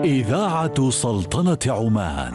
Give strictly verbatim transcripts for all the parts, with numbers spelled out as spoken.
إذاعة سلطنة عمان.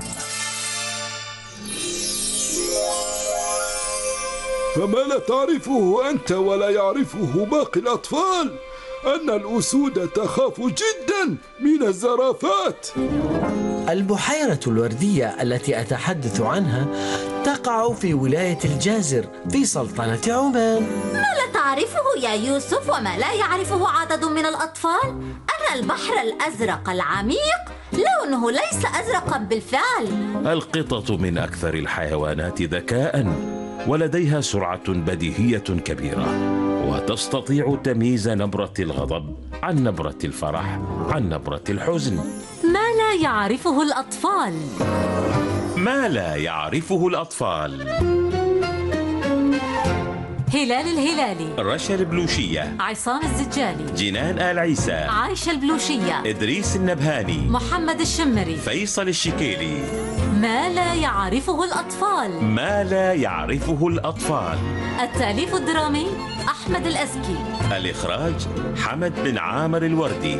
فما لا تعرفه أنت ولا يعرفه باقي الأطفال أن الأسود تخاف جدا من الزرافات. البحيرة الوردية التي أتحدث عنها تقع في ولاية الجازر في سلطنة عمان. ما لا تعرفه يا يوسف وما لا يعرفه عدد من الأطفال أن البحر الأزرق العميق لونه ليس أزرقا بالفعل. القطط من أكثر الحيوانات ذكاء، ولديها سرعة بديهية كبيرة، وتستطيع تمييز نبرة الغضب عن نبرة الفرح عن نبرة الحزن. ما لا يعرفه الأطفال. ما لا يعرفه الأطفال. هلال الهلالي، رشا البلوشية، عصام الزجالي، جنان آل عيسى، عايشة البلوشية، إدريس النبهاني، محمد الشمري، فيصل الشكيلي. ما لا يعرفه الأطفال. ما لا يعرفه الأطفال. التأليف الدرامي أحمد الأزكي، الإخراج حمد بن عامر الوردي.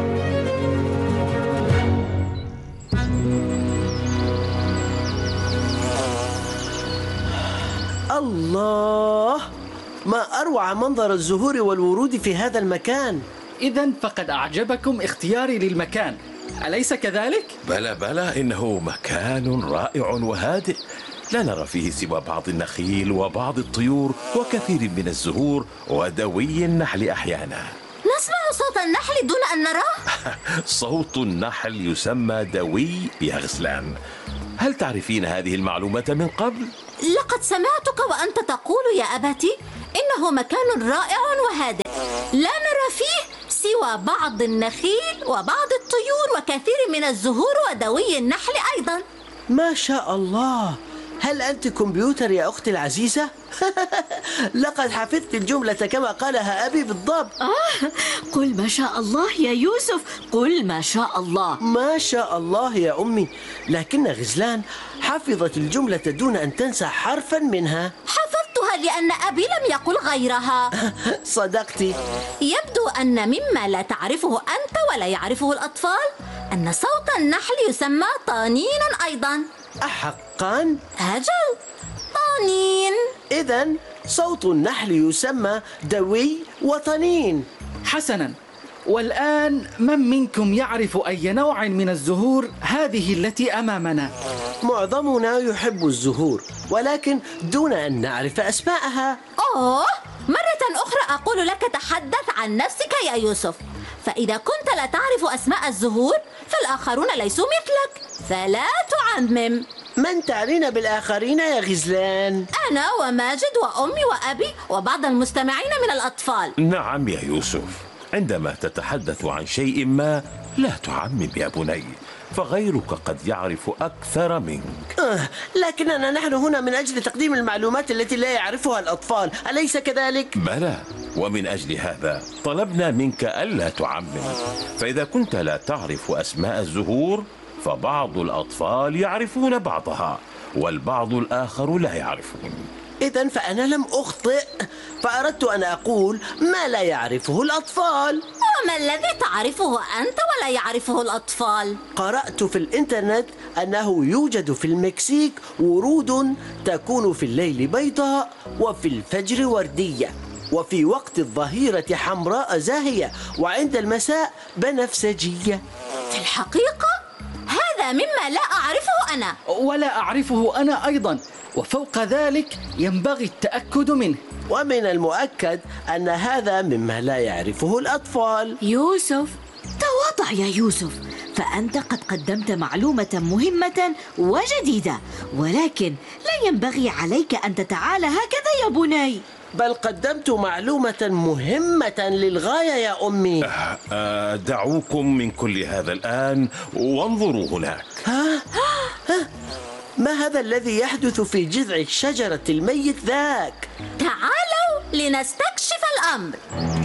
الله، ما أروع منظر الزهور والورود في هذا المكان. إذن فقد أعجبكم اختياري للمكان، أليس كذلك؟ بلى بلى، إنه مكان رائع وهادئ، لا نرى فيه سوى بعض النخيل وبعض الطيور وكثير من الزهور ودوي النحل أحيانا. نسمع صوت النحل دون أن نراه. صوت النحل يسمى دوي يا غسلان. هل تعرفين هذه المعلومة من قبل؟ لقد سمعتك وأنت تقول يا أبتي إنه مكان رائع وهادئ لا نرى فيه سوى بعض النخيل وبعض الطيور وكثير من الزهور ودوي النحل أيضا. ما شاء الله، هل أنت كمبيوتر يا أختي العزيزة؟ لقد حفظت الجملة كما قالها أبي بالضبط. آه، قل ما شاء الله يا يوسف، قل ما شاء الله. ما شاء الله يا أمي، لكن غزلان حفظت الجملة دون أن تنسى حرفا منها. حفظتها لأن أبي لم يقل غيرها. صدقتي. يبدو أن مما لا تعرفه أنت ولا يعرفه الأطفال أن صوت النحل يسمى طانين أيضا. أحقا؟ أجل، طانين. إذن صوت النحل يسمى دوي وطنين. حسنا، والآن من منكم يعرف أي نوع من الزهور هذه التي أمامنا؟ معظمنا يحب الزهور، ولكن دون أن نعرف أسماءها. أوه، مرة أخرى أقول لك تحدث عن نفسك يا يوسف، فإذا كنت لا تعرف أسماء الزهور فالآخرون ليسوا مثلك، فلا تعمم. من تعنين بالآخرين يا غزلان؟ أنا وماجد وأمي وأبي وبعض المستمعين من الأطفال. نعم يا يوسف، عندما تتحدث عن شيء ما لا تعمم يا بني، فغيرك قد يعرف أكثر منك. آه، لكننا نحن هنا من أجل تقديم المعلومات التي لا يعرفها الأطفال، أليس كذلك؟ بلى، ومن أجل هذا طلبنا منك ألا تعمم، فإذا كنت لا تعرف أسماء الزهور فبعض الأطفال يعرفون بعضها والبعض الآخر لا يعرفون. إذن فأنا لم أخطئ، فأردت أن أقول ما لا يعرفه الأطفال. وما الذي تعرفه أنت ولا يعرفه الأطفال؟ قرأت في الإنترنت أنه يوجد في المكسيك ورود تكون في الليل بيضاء وفي الفجر وردية، وفي وقت الظهيرة حمراء زاهية، وعند المساء بنفسجية. في الحقيقة هذا مما لا أعرفه أنا. ولا أعرفه أنا أيضا، وفوق ذلك ينبغي التأكد منه. ومن المؤكد أن هذا مما لا يعرفه الأطفال. يوسف، تواضع يا يوسف، فأنت قد قدمت معلومة مهمة وجديدة، ولكن لا ينبغي عليك أن تتعالى هكذا يا بني. بل قدمت معلومة مهمة للغاية يا أمي. أه أه دعوكم من كل هذا الآن وانظروا هناك. ها؟ ها؟ ما هذا الذي يحدث في جذع الشجرة الميت ذاك؟ تعالوا لنستكشف الأمر.